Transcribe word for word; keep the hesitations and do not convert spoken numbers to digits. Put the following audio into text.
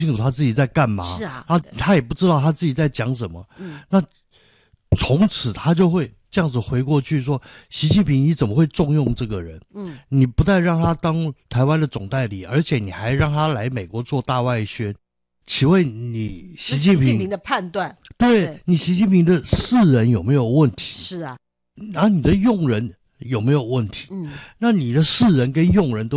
清楚他自己在干嘛， 是啊， 他他也不知道他自己在讲什么。 嗯， 那从此他就会这样子回过去说，习近平你怎么会重用这个人？ 嗯，你不但让他当台湾的总代理，而且你还让他来美国做大外宣。请问你习近平， 习近平的判断， 对， 对你习近平的世人有没有问题？ 是啊， 然后你的用人有没有问题？ 嗯， 那你的世人跟用人都